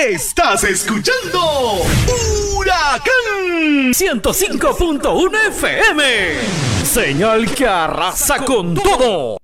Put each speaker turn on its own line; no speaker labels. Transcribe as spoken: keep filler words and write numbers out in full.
Estás escuchando Huracán
ciento cinco punto uno F M. Señal que arrasa con todo.